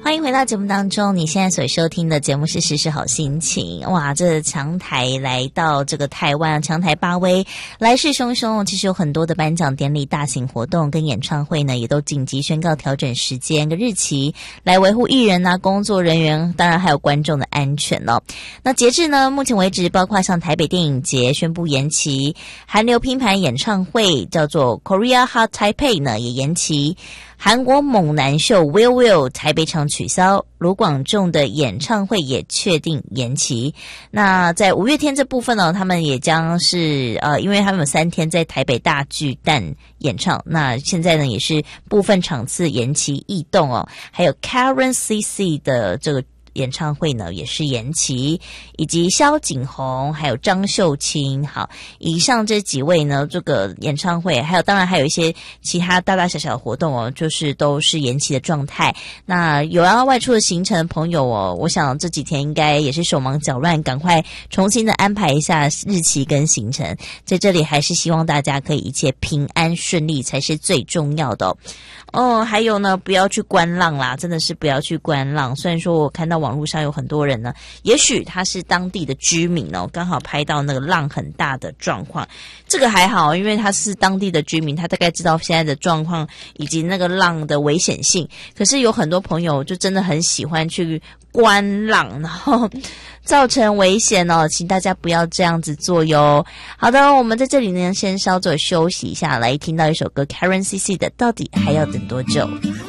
欢迎回到节目当中，你现在所收听的节目是时时好心情。哇，这强台来到这个台湾，强台巴威来势汹汹，其实有很多的颁奖典礼、大型活动跟演唱会呢，也都紧急宣告调整时间跟日期，来维护艺人啊、工作人员，当然还有观众的安全哦。那截至呢，目前为止，包括像台北电影节宣布延期，韩流拼盘演唱会叫做 Korea Hot Taipei 呢也延期。韩国猛男秀 Will 台北场取消，卢广仲的演唱会也确定延期。那在五月天这部分呢，他们也将是因为他们有3天在台北大巨蛋演唱，那现在呢也是部分场次延期异动哦。还有 Karen CC 的这个演唱会呢也是延期，以及萧景宏还有张秀清。好，以上这几位呢，这个演唱会还有当然还有一些其他大大小小的活动哦，就是都是延期的状态。那有要外出的行程的朋友哦，我想这几天应该也是手忙脚乱，赶快重新的安排一下日期跟行程。在这里还是希望大家可以一切平安顺利才是最重要的哦。还有呢，不要去观浪啦，真的是不要去观浪。虽然说我看到网络上有很多人呢，也许他是当地的居民哦，刚好拍到那个浪很大的状况，这个还好，因为他是当地的居民，他大概知道现在的状况以及那个浪的危险性。可是有很多朋友就真的很喜欢去观浪，然后造成危险哦，请大家不要这样子做哟。好的，我们在这里呢先稍作休息一下，来听到一首歌 Karen CC 的到底还要等多久。